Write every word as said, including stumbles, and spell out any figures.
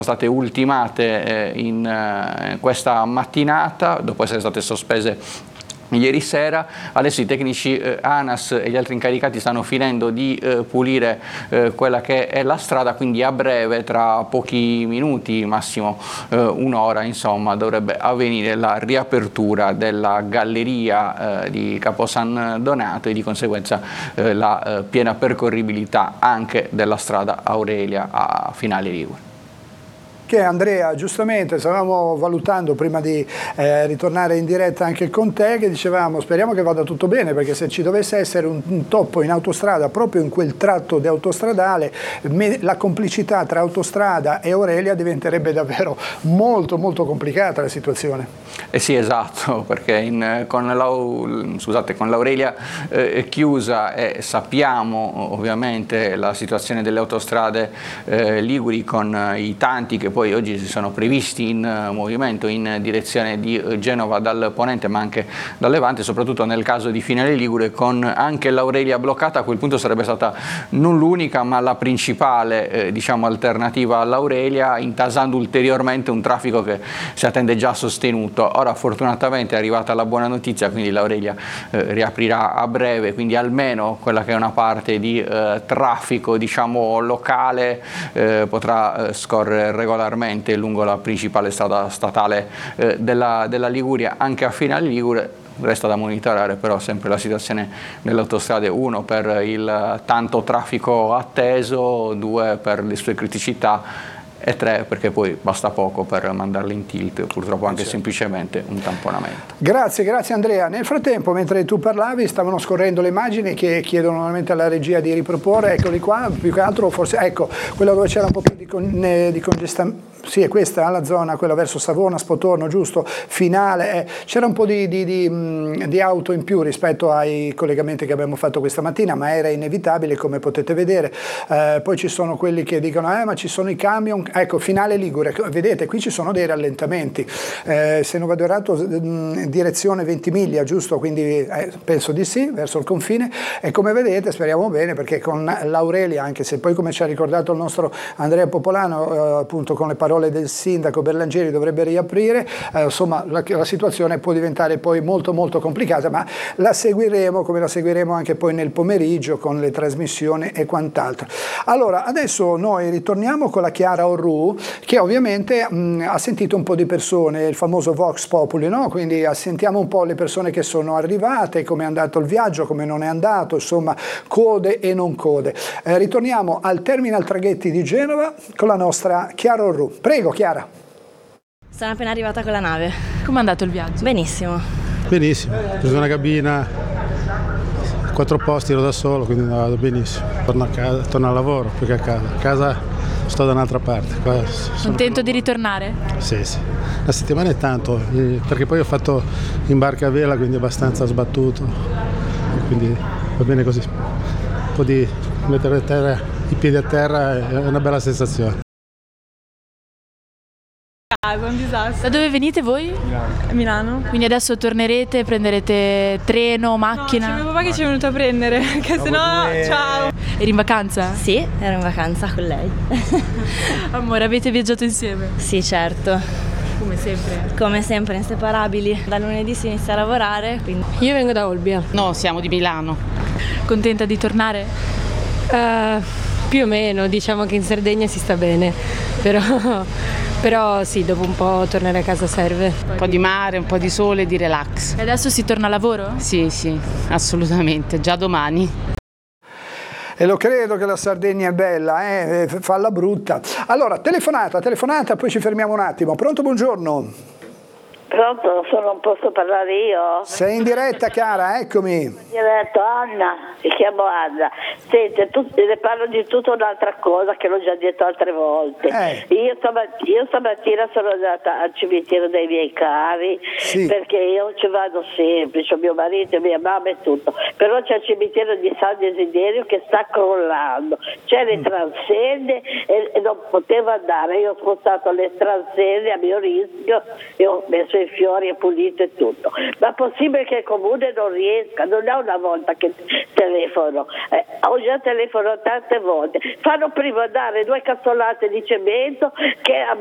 state ultimate in questa mattinata dopo essere state sospese ieri sera. Adesso i tecnici eh, ANAS e gli altri incaricati stanno finendo di eh, pulire eh, quella che è la strada, quindi a breve, tra pochi minuti, massimo eh, un'ora, insomma, dovrebbe avvenire la riapertura della galleria eh, di Capo San Donato e di conseguenza eh, la eh, piena percorribilità anche della strada Aurelia a Finale Ligure. Che Andrea, giustamente stavamo valutando prima di eh, ritornare in diretta anche con te, che dicevamo speriamo che vada tutto bene, perché se ci dovesse essere un, un toppo in autostrada proprio in quel tratto di autostradale, me, la complicità tra autostrada e Aurelia diventerebbe davvero molto molto complicata la situazione. Eh sì, esatto, perché in, con, la, scusate, con l'Aurelia eh, chiusa e sappiamo ovviamente la situazione delle autostrade eh, liguri con eh, i tanti che poi Poi oggi si sono previsti in uh, movimento in direzione di uh, Genova dal ponente ma anche dal levante, soprattutto nel caso di Finale Ligure, con anche l'Aurelia bloccata. A quel punto sarebbe stata non l'unica ma la principale eh, diciamo alternativa all'Aurelia, intasando ulteriormente un traffico che si attende già sostenuto. Ora fortunatamente è arrivata la buona notizia, quindi l'Aurelia eh, riaprirà a breve, quindi almeno quella che è una parte di eh, traffico diciamo locale eh, potrà eh, scorrere regolarmente lungo la principale strada statale eh, della, della Liguria anche a Finale Ligure. Resta da monitorare però sempre la situazione delle autostrade, uno per il tanto traffico atteso, due per le sue criticità e tre perché poi basta poco per mandarle in tilt, purtroppo anche certo. semplicemente un tamponamento. Grazie, grazie Andrea. Nel frattempo, mentre tu parlavi, stavano scorrendo le immagini che chiedono normalmente alla regia di riproporre, eccoli qua, più che altro forse, ecco, quella dove c'era un po' più di, con, di congestamento. Sì, è questa la zona, quella verso Savona, Spotorno, giusto? Finale. Eh. C'era un po' di, di, di, di auto in più rispetto ai collegamenti che abbiamo fatto questa mattina, ma era inevitabile, come potete vedere. Eh, poi ci sono quelli che dicono, eh, ma ci sono i camion. Ecco, Finale Ligure, vedete, qui ci sono dei rallentamenti. Eh, se non vado errato, in direzione Ventimiglia, giusto? Quindi eh, penso di sì, verso il confine. E come vedete, speriamo bene, perché con l'Aurelia, anche se poi, come ci ha ricordato il nostro Andrea Popolano, eh, appunto con le parole del sindaco Berlangeri, dovrebbe riaprire, eh, insomma la, la situazione può diventare poi molto molto complicata, ma la seguiremo come la seguiremo anche poi nel pomeriggio con le trasmissioni e quant'altro. Allora adesso noi ritorniamo con la Chiara Orru, che ovviamente mh, ha sentito un po' di persone, il famoso Vox Populi, no? Quindi sentiamo un po' le persone che sono arrivate, come è andato il viaggio, come non è andato, insomma code e non code. Eh, ritorniamo al Terminal Traghetti di Genova con la nostra Chiara Orru. Prego Chiara. Sono appena arrivata con la nave. Com'è andato il viaggio? Benissimo. Benissimo, ho preso una cabina, quattro posti, ero da solo, quindi vado benissimo. Torno a casa, torno al lavoro più che a casa. A casa sto da un'altra parte. Qua Contento di ritornare? Sì, sì. Una settimana è tanto, perché poi ho fatto in barca a vela, quindi abbastanza sbattuto. Quindi va bene così. Un po' di mettere a terra, i piedi a terra è una bella sensazione. Un disastro. Da dove venite voi? Milano. Milano. Quindi adesso tornerete, prenderete treno, macchina? No, c'è mio papà che ci è venuto a prendere, perché sennò due... ciao. Eri in vacanza? Sì, ero in vacanza con lei. Amore, avete viaggiato insieme? Sì, certo. Come sempre? Come sempre, inseparabili. Da lunedì si inizia a lavorare, quindi... Io vengo da Olbia. No, siamo di Milano. Contenta di tornare? Uh, più o meno, diciamo che in Sardegna si sta bene, però... Però sì, dopo un po' tornare a casa serve. Un po' di mare, un po' di sole, di relax. E adesso si torna a lavoro? Sì, sì, assolutamente, già domani. E lo credo che la Sardegna è bella, eh? Falla brutta. Allora, telefonata, telefonata, poi ci fermiamo un attimo. Pronto, buongiorno. Pronto, solo non posso parlare io? Sei in diretta, cara, eccomi. Mi ha detto Anna, mi chiamo Anna. Senti, tu, le parlo di tutta un'altra cosa che l'ho già detto altre volte. Eh. Io, stamattina, io stamattina sono andata al cimitero dei miei cari, sì. Perché io ci vado sempre, c'ho mio marito, mia mamma e tutto. Però c'è il cimitero di San Desiderio che sta crollando. C'è le mm. transenne e, e non potevo andare. Io ho spostato le transenne a mio rischio e ho messo i fiori e pulito e tutto, ma è possibile che il comune non riesca? Non è una volta che telefono, eh, ho già telefonato tante volte, fanno prima dare due cazzolate di cemento che